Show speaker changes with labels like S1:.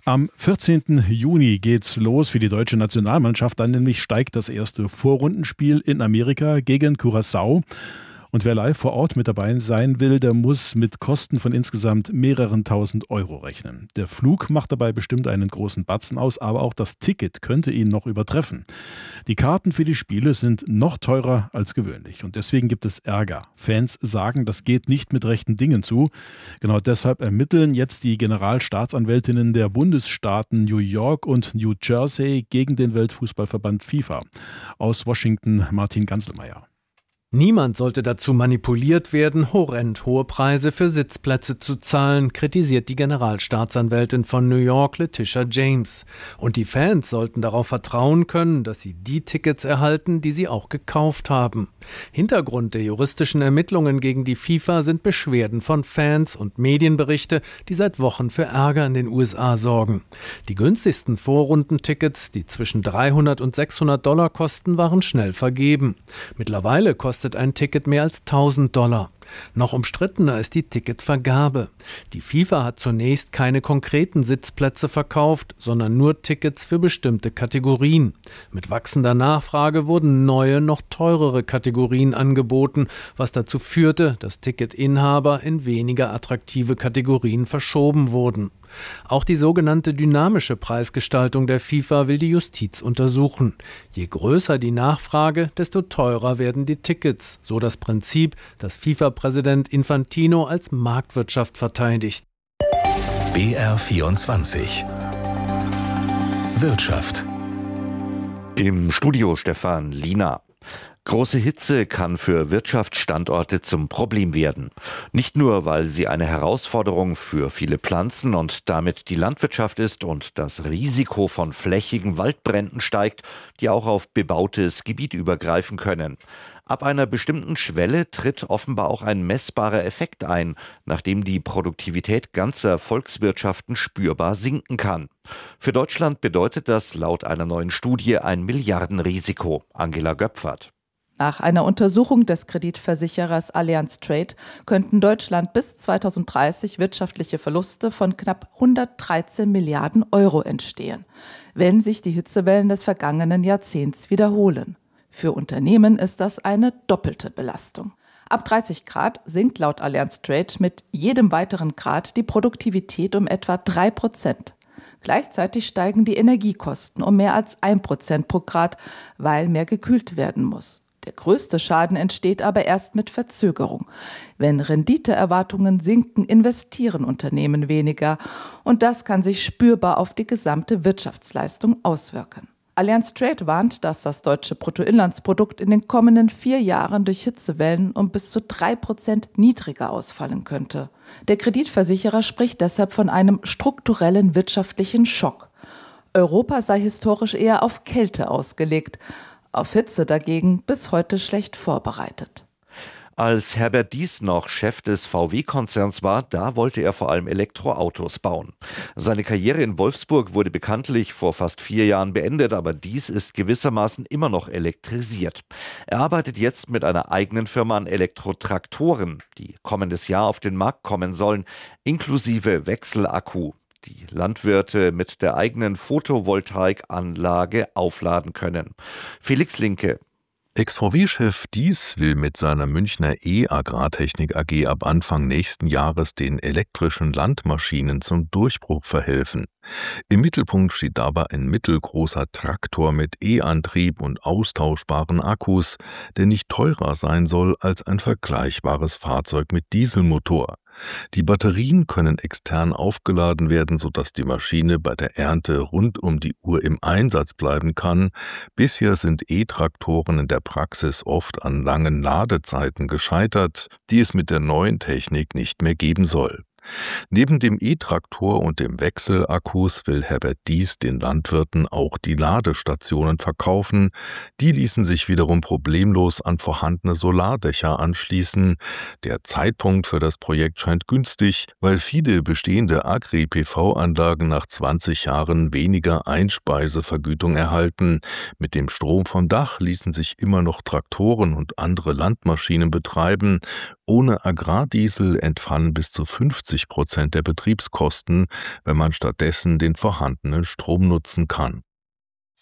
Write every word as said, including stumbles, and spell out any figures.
S1: Am vierzehnten Juni geht's los für die deutsche Nationalmannschaft. Dann nämlich steigt das erste Vorrundenspiel in Amerika gegen Curaçao. Und wer live vor Ort mit dabei sein will, der muss mit Kosten von insgesamt mehreren tausend Euro rechnen. Der Flug macht dabei bestimmt einen großen Batzen aus, aber auch das Ticket könnte ihn noch übertreffen. Die Karten für die Spiele sind noch teurer als gewöhnlich und deswegen gibt es Ärger. Fans sagen, das geht nicht mit rechten Dingen zu. Genau deshalb ermitteln jetzt die Generalstaatsanwältinnen der Bundesstaaten New York und New Jersey gegen den Weltfußballverband FIFA. Aus Washington Martin Ganselmeier.
S2: Niemand sollte dazu manipuliert werden, horrend hohe Preise für Sitzplätze zu zahlen, kritisiert die Generalstaatsanwältin von New York, Letitia James. Und die Fans sollten darauf vertrauen können, dass sie die Tickets erhalten, die sie auch gekauft haben. Hintergrund der juristischen Ermittlungen gegen die FIFA sind Beschwerden von Fans und Medienberichte, die seit Wochen für Ärger in den U S A sorgen. Die günstigsten Vorrundentickets, die zwischen dreihundert und sechshundert Dollar kosten, waren schnell vergeben. Mittlerweile kostet ein Ticket mehr als tausend Dollar. Noch umstrittener ist die Ticketvergabe. Die FIFA hat zunächst keine konkreten Sitzplätze verkauft, sondern nur Tickets für bestimmte Kategorien. Mit wachsender Nachfrage wurden neue, noch teurere Kategorien angeboten, was dazu führte, dass Ticketinhaber in weniger attraktive Kategorien verschoben wurden. Auch die sogenannte dynamische Preisgestaltung der FIFA will die Justiz untersuchen. Je größer die Nachfrage, desto teurer werden die Tickets, so das Prinzip, das FIFA-Präsident Infantino als Marktwirtschaft verteidigt.
S3: B R vierundzwanzig Wirtschaft.
S4: Im Studio Stefan Lina. Große Hitze kann für Wirtschaftsstandorte zum Problem werden. Nicht nur, weil sie eine Herausforderung für viele Pflanzen und damit die Landwirtschaft ist und das Risiko von flächigen Waldbränden steigt, die auch auf bebautes Gebiet übergreifen können. Ab einer bestimmten Schwelle tritt offenbar auch ein messbarer Effekt ein, nachdem die Produktivität ganzer Volkswirtschaften spürbar sinken kann. Für Deutschland bedeutet das laut einer neuen Studie ein Milliardenrisiko. Angela Göpfert.
S5: Nach einer Untersuchung des Kreditversicherers Allianz Trade könnten Deutschland bis zweitausenddreißig wirtschaftliche Verluste von knapp hundertdreizehn Milliarden Euro entstehen, wenn sich die Hitzewellen des vergangenen Jahrzehnts wiederholen. Für Unternehmen ist das eine doppelte Belastung. Ab dreißig Grad sinkt laut Allianz Trade mit jedem weiteren Grad die Produktivität um etwa drei Prozent. Gleichzeitig steigen die Energiekosten um mehr als ein Prozent pro Grad, weil mehr gekühlt werden muss. Der größte Schaden entsteht aber erst mit Verzögerung. Wenn Renditeerwartungen sinken, investieren Unternehmen weniger und das kann sich spürbar auf die gesamte Wirtschaftsleistung auswirken. Allianz Trade warnt, dass das deutsche Bruttoinlandsprodukt in den kommenden vier Jahren durch Hitzewellen um bis zu drei Prozent niedriger ausfallen könnte. Der Kreditversicherer spricht deshalb von einem strukturellen wirtschaftlichen Schock. Europa sei historisch eher auf Kälte ausgelegt, auf Hitze dagegen bis heute schlecht vorbereitet.
S4: Als Herbert Diess noch Chef des V W-Konzerns war, da wollte er vor allem Elektroautos bauen. Seine Karriere in Wolfsburg wurde bekanntlich vor fast vier Jahren beendet, aber Diess ist gewissermaßen immer noch elektrisiert. Er arbeitet jetzt mit einer eigenen Firma an Elektrotraktoren, die kommendes Jahr auf den Markt kommen sollen, inklusive Wechselakku, die Landwirte mit der eigenen Photovoltaikanlage aufladen können. Felix Linke.
S6: Ex-V W-Chef Diess will mit seiner Münchner E-Agrartechnik A G ab Anfang nächsten Jahres den elektrischen Landmaschinen zum Durchbruch verhelfen. Im Mittelpunkt steht dabei ein mittelgroßer Traktor mit E-Antrieb und austauschbaren Akkus, der nicht teurer sein soll als ein vergleichbares Fahrzeug mit Dieselmotor. Die Batterien können extern aufgeladen werden, sodass die Maschine bei der Ernte rund um die Uhr im Einsatz bleiben kann. Bisher sind E-Traktoren in der Praxis oft an langen Ladezeiten gescheitert, die es mit der neuen Technik nicht mehr geben soll. Neben dem E-Traktor und dem Wechselakkus will Herbert Diess den Landwirten auch die Ladestationen verkaufen. Die ließen sich wiederum problemlos an vorhandene Solardächer anschließen. Der Zeitpunkt für das Projekt scheint günstig, weil viele bestehende Agri-P V-Anlagen nach zwanzig Jahren weniger Einspeisevergütung erhalten. Mit dem Strom vom Dach ließen sich immer noch Traktoren und andere Landmaschinen betreiben. Ohne Agrardiesel entfallen bis zu fünfzig fünfzig Prozent der Betriebskosten, wenn man stattdessen den vorhandenen Strom nutzen kann.